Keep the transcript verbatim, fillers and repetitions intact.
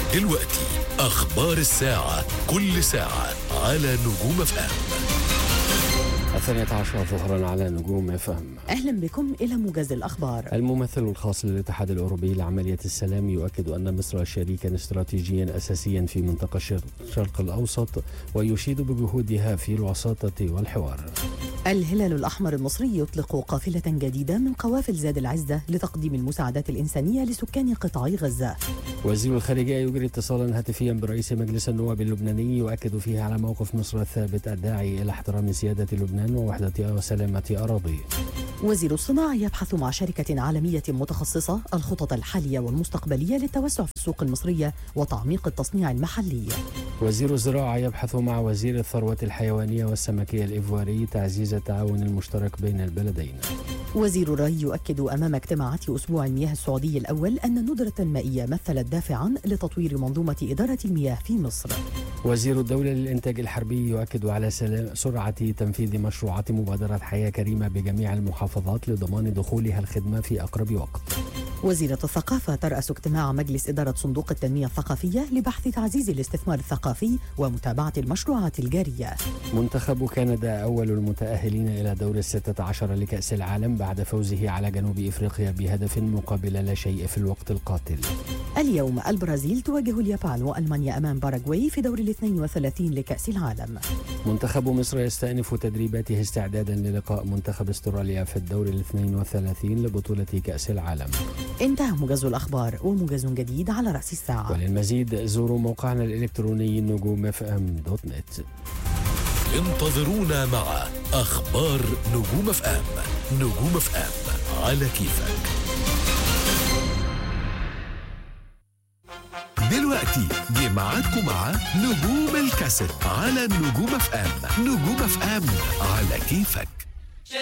دلوقتي أخبار الساعة، كل ساعة على نجوم اف ام. الثانية عشرة ظهرا على نجوم اف ام. أهلا بكم إلى موجز الأخبار. الممثل الخاص للاتحاد الأوروبي لعملية السلام يؤكد أن مصر شريكا استراتيجيا أساسيا في منطقة الشرق الأوسط، ويشيد بجهودها في الوساطة والحوار. الهلال الأحمر المصري يطلق قافلة جديدة من قوافل زاد العزة لتقديم المساعدات الإنسانية لسكان قطاع غزة. وزير الخارجية يجري اتصالا هاتفيا برئيس مجلس النواب اللبناني يؤكد فيه على موقف مصر الثابت الداعي إلى احترام سيادة لبنان ووحدة وسلامة أراضيه. وزير الصناعة يبحث مع شركة عالمية متخصصة الخطط الحالية والمستقبلية للتوسع في السوق المصرية وتعميق التصنيع المحلي. وزير الزراعة يبحث مع وزير الثروة الحيوانية والسمكية الإيفواري تعزيز التعاون المشترك بين البلدين. وزير الري يؤكد أمام اجتماعات أسبوع المياه السعودي الأول أن الندرة المائية مثلت دافعا لتطوير منظومة إدارة المياه في مصر. وزير الدولة للإنتاج الحربي يؤكد على سرعة تنفيذ مشروعات مبادرة حياة كريمة بجميع المحافظات لضمان دخولها الخدمة في أقرب وقت. وزيرة الثقافة ترأس اجتماع مجلس إدارة صندوق التنمية الثقافية لبحث تعزيز الاستثمار الثقافي ومتابعة المشروعات الجارية. منتخب كندا أول المتأهلين إلى دور الستة عشر لكأس العالم بعد فوزه على جنوب إفريقيا بهدف مقابل لا شيء في الوقت القاتل. اليوم البرازيل تواجه اليابان وألمانيا أمام باراغواي في دور الاثنين وثلاثين لكأس العالم. منتخب مصر يستأنف تدريباته استعدادا للقاء منتخب استراليا في الدور الاثنين وثلاثين لبطولة كأس العالم. انتهى موجز الأخبار، وموجز جديد على رأس الساعة. وللمزيد زوروا موقعنا الإلكتروني نجوم اف ام دوت نت. انتظرونا مع أخبار نجوم اف ام. نجوم اف ام على كيفك. دلوقتي جه ميعادكم مع نجوم الكاسيت على نجوم اف ام. نجوم اف ام على كيفك.